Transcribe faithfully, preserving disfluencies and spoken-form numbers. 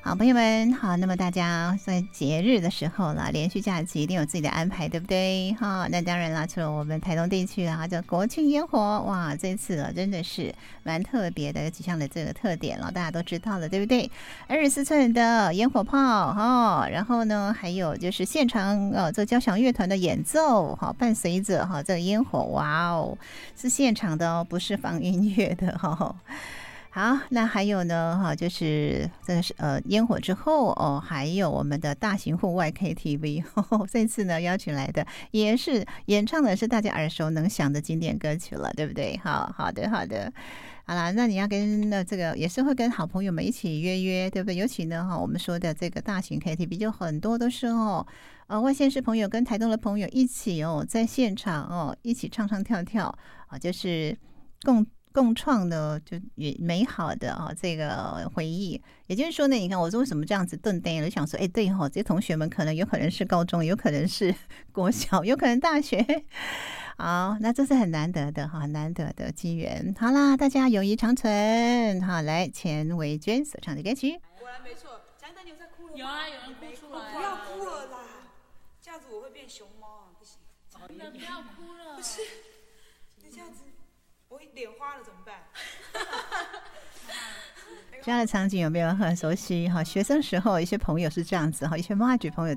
好，朋友们好，那么大家在节日的时候啦，连续假期一定有自己的安排，对不对？哈，那当然啦，除了我们台东地区啊，这国庆烟火，哇，这次啊真的是蛮特别的，有几项的这个特点了，大家都知道了，对不对？二十四寸的烟火炮哈，然后呢，还有就是现场呃，这交响乐团的演奏，哈，伴随着哈这个烟火，哇哦，是现场的哦，不是放音乐的哈。好，那还有呢，哈，就是这个是呃烟火之后哦，还有我们的大型户外 K T V，哦，这次呢邀请来的也是演唱的是大家耳熟能详的经典歌曲了，对不对？好好的好的，好啦，那你要跟那这个也是会跟好朋友们一起约约，对不对？尤其呢哈，我们说的这个大型 K T V 就很多都是哦，呃外县市朋友跟台东的朋友一起哦，在现场哦一起唱唱跳跳啊，就是共。共创的就也美好的啊、哦、这个回忆，也就是说呢，你看我说为什么这样子顿呆了，就想说，哎，对哈、哦，这些同学们可能有可能是高中，有可能是国小，有可能大学，好，那这是很难得的哈，很难得的机缘。好啦，大家友谊长存，好，来钱维娟所唱的歌曲， 果然没错。蒋等，你有在哭了吗？ 有啊，有人哭出来。 不要哭了啦，这样子我会变熊猫啊，不行。 真的不要哭了。 不是，你这样子。我脸花了怎么办？ 这样的场景有没有很熟悉？哈，学生时候一些朋友是这样子哈，一些妈妈级朋友